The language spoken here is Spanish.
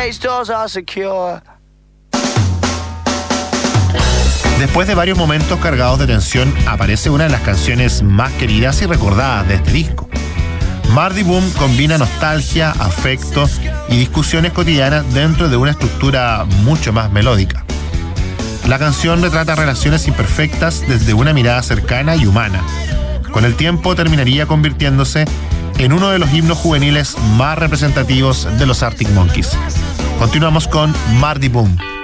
Garage doors are secure. Después de varios momentos cargados de tensión, aparece una de las canciones más queridas y recordadas de este disco. Mardy Boom combina nostalgia, afecto y discusiones cotidianas dentro de una estructura mucho más melódica. La canción retrata relaciones imperfectas desde una mirada cercana y humana. Con el tiempo terminaría convirtiéndose en uno de los himnos juveniles más representativos de los Arctic Monkeys. Continuamos con Mardy Boom.